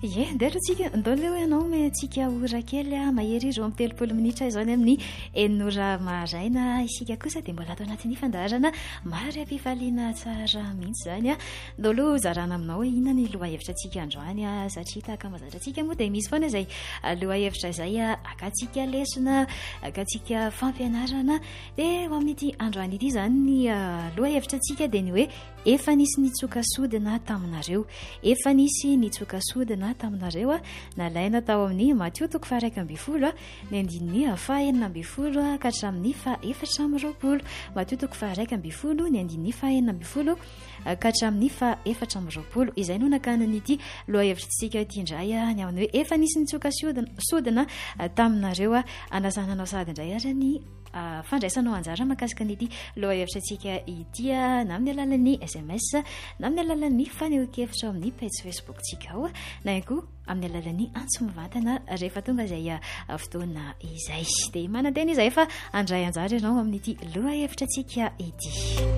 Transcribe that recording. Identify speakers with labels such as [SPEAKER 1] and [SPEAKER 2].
[SPEAKER 1] Ie, dia arotsika ndao leo ianao mentsika ora kely mahery ro amin'ny 30 minitra izany amin'ny enora maraina isika kosa dia mbola ato anatin'ny fandaharana mary ampifaliana tsara mihitsy izany a. Ndao aloha zarana aminao hoe inona ny lohahevitra antsika androany a, satria tahaka mahazatra antsika moa dia misy foana izay lohahevitra izay akatsika lesona, akatsika fampianarana. Dia ho amin'ity androany ity izany ny lohahevitra antsika dia ny hoe efa nisy nitsokasodina taminareo, efa nisy nitsokasodina taminareo nalaina tao amin'ny Matthieu 1:20 ny andininy 4:20 ka hatramin'ny 4:20. Matthieu 1:20 ny andininy 4:20 ka hatramin'ny 4:20. Izay no nakanan'ity lohahevitrantsika ity indray ny amin'ny hoe efa nisy nitsokasodina taminareo. Anazananao sady indray ary ny fandraisanao anjara makasika n'ity lohahevitrantsika ity na amin'ny alalan'ny SMS na amin'ny alalan'ny fanehoan-kevitra amin'ny page Facebook tsika ao na ihany koa amin'ny alalan'ny antso mivantana rehefa tonga izay fotoana izay. Dia manantena izay fa andray anjara ianao amin'ity lohahevitrantsika ity.